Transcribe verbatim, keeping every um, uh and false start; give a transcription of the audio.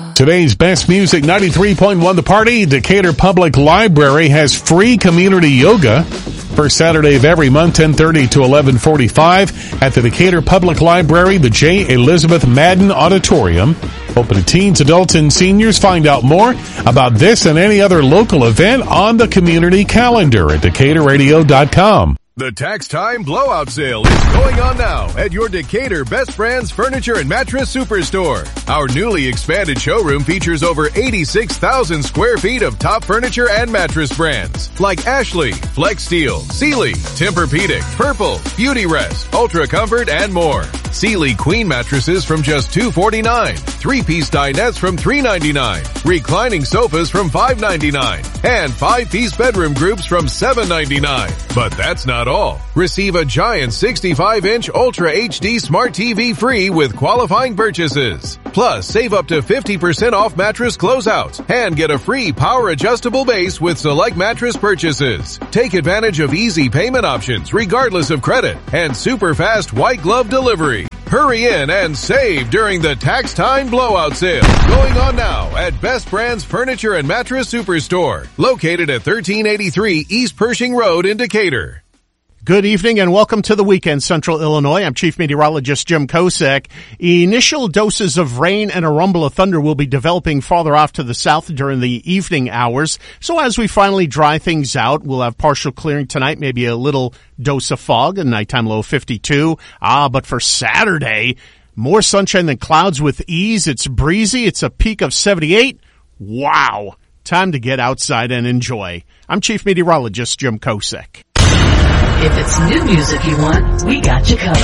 Today's Best Music ninety-three point one The Party. Decatur Public Library has free community yoga first Saturday of every month, ten thirty to eleven forty-five at the Decatur Public Library, the J. Elizabeth Madden Auditorium. Open to teens, adults, and seniors. Find out more about this and any other local event on the community calendar at decatur radio dot com. The Tax Time Blowout Sale is going on now at your Decatur Best Brands Furniture and Mattress Superstore. Our newly expanded showroom features over eighty-six thousand square feet of top furniture and mattress brands like Ashley, Flex Steel, Sealy, Tempur-Pedic, Purple, Beautyrest, Ultra Comfort, and more. Sealy Queen mattresses from just two forty-nine, three-piece dinettes from three ninety-nine, reclining sofas from five ninety-nine, and five-piece bedroom groups from seven ninety-nine. But that's not all. Receive a giant sixty-five inch Ultra H D Smart T V free with qualifying purchases. Plus, save up to fifty percent off mattress closeouts and get a free power adjustable base with select mattress purchases. Take advantage of easy payment options regardless of credit and super fast white glove delivery. Hurry in and save during the Tax Time Blowout Sale going on now at Best Brands Furniture and Mattress Superstore, located at thirteen eighty-three East Pershing Road in Decatur. Good evening and welcome to the weekend, Central Illinois. I'm Chief Meteorologist Jim Kosek. Initial doses of rain and a rumble of thunder will be developing farther off to the south during the evening hours. So as we finally dry things out, we'll have partial clearing tonight, maybe a little dose of fog, a nighttime low of fifty-two. Ah, but for Saturday, more sunshine than clouds with ease. It's breezy. It's a peak of seventy-eight. Wow. Time to get outside and enjoy. I'm Chief Meteorologist Jim Kosek. If it's new music you want, we got you covered.